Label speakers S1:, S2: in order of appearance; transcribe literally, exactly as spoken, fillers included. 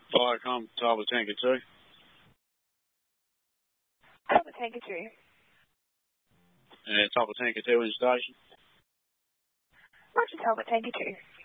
S1: Viacom, Talbot Tanker two.
S2: Talbot Tanker two.
S1: Uh, Talbot Tanker two in station.
S2: Roger, Talbot Tanker two.